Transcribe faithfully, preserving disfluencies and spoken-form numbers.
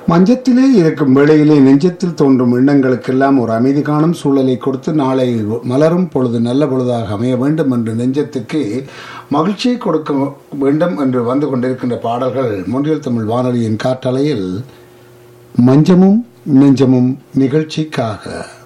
மஞ்சத்திலே இருக்கும் வேளையிலே நெஞ்சத்தில் தோன்றும் எண்ணங்களுக்கெல்லாம் ஒரு அமைதி காணும் சூழலை கொடுத்து நாளை மலரும் பொழுது நல்ல பொழுதாக அமைய வேண்டும் என்று நெஞ்சத்துக்கு மகிழ்ச்சியை கொடுக்க வேண்டும் என்று வந்து கொண்டிருக்கின்ற பாடல்கள் மொன்றியல் தமிழ் வானொலியின் காற்றலையில் மஞ்சமும் நெஞ்சமும் நிகழ்ச்சிக்காக